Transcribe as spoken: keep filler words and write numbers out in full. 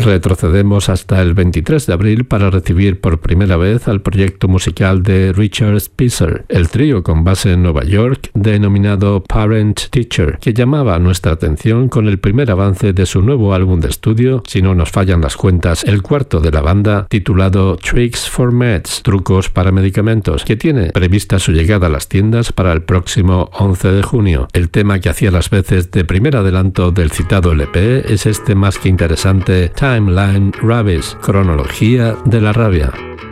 Retrocedemos hasta el veintitrés de abril para recibir por primera vez al proyecto musical de Richard Spicer, el trío con base en Nueva York denominado Parent Teacher, que llamaba nuestra atención con el primer avance de su nuevo álbum de estudio, si no nos fallan las cuentas, el cuarto de la banda, titulado Tricks for Meds, Trucos para Medicamentos, que tiene prevista su llegada a las tiendas para el próximo once de junio. El tema que hacía las veces de primer adelanto del citado L P es este más que interesante Timeline Rabbits, cronología de la rabia.